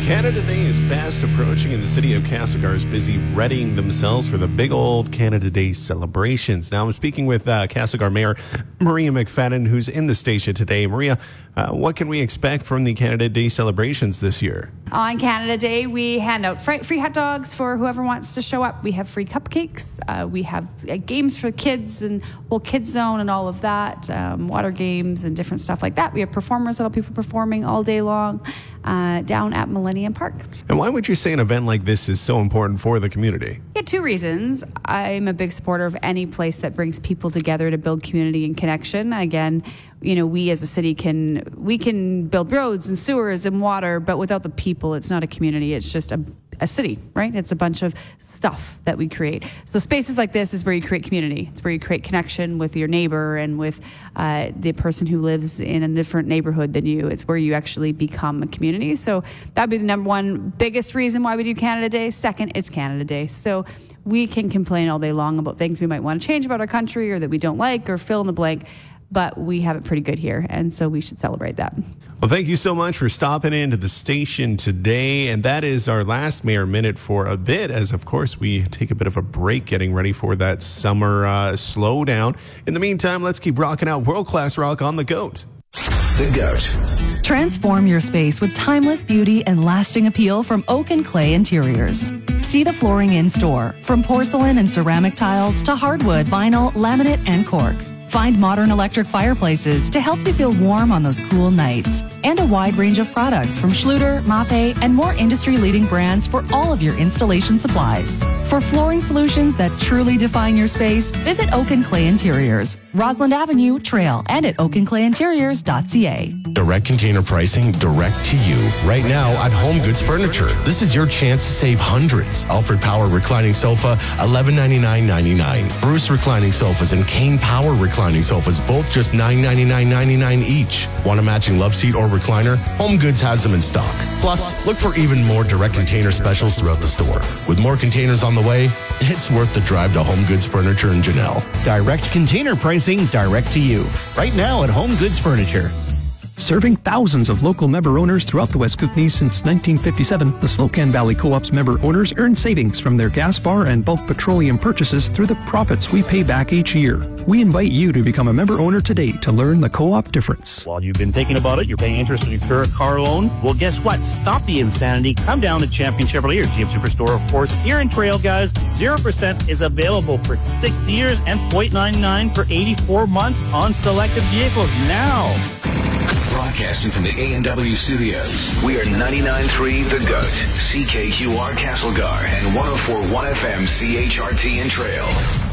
Canada Day is fast approaching, and the city of Castlegar is busy readying themselves for the big old Canada Day celebrations. Now, I'm speaking with Castlegar Mayor Maria McFadden, who's in the station today. Maria, what can we expect from the Canada Day celebrations this year? On Canada Day, we hand out free hot dogs for whoever wants to show up. We have free cupcakes. We have games for kids and whole kids zone and all of that, water games and different stuff like that. We have performers that'll be performing all day long down at Millennium Park. And why would you say an event like this is so important for the community? Yeah, two reasons. I'm a big supporter of any place that brings people together to build community and connection. Again, we as a city can build roads and sewers and water, but without the people, it's not a community. It's just a city, right? It's a bunch of stuff that we create. So spaces like this is where you create community. It's where you create connection with your neighbor and with the person who lives in a different neighborhood than you. It's where you actually become a community. So that'd be the number one biggest reason why we do Canada Day. Second, it's Canada Day. So we can complain all day long about things we might want to change about our country or that we don't like or fill in the blank, but we have it pretty good here, and so we should celebrate that. Well, thank you so much for stopping into the station today, and that is our last Mayor Minute for a bit, as of course we take a bit of a break getting ready for that summer slowdown. In the meantime, let's keep rocking out world-class rock on The Goat. The Goat. Transform your space with timeless beauty and lasting appeal from Oak and Clay Interiors. See the flooring in store, from porcelain and ceramic tiles to hardwood, vinyl, laminate, and cork. Find modern electric fireplaces to help you feel warm on those cool nights. And a wide range of products from Schluter, Mape, and more industry-leading brands for all of your installation supplies. For flooring solutions that truly define your space, visit Oak and Clay Interiors, Roslyn Avenue, Trail, and at oakandclayinteriors.ca. Direct container pricing direct to you. Right now at Home Goods Furniture. This is your chance to save hundreds. Alfred Power Reclining Sofa, $1199.99. Bruce Reclining Sofas and Kane Power Reclining Sofas, both just $999.99 each. Want a matching love seat or recliner? Home Goods has them in stock. Plus, look for even more direct container specials throughout the store. With more containers on the way, it's worth the drive to Home Goods Furniture in Janelle. Direct container pricing direct to you. Right now at Home Goods Furniture. Serving thousands of local member owners throughout the West Kootenays since 1957, the Slocan Valley Co-op's member owners earn savings from their gas bar and bulk petroleum purchases through the profits we pay back each year. We invite you to become a member owner today to learn the co-op difference. While you've been thinking about it, you're paying interest on your current car loan. Well, guess what? Stop the insanity. Come down to Champion Chevrolet, your GM Superstore, of course. Here in Trail, guys, 0% is available for 6 years and 0.99 for 84 months on selected vehicles now. Broadcasting from the A&W studios, we are 99.3 The Goat, CKQR Castlegar, and 104.1 FM CHRT in Trail.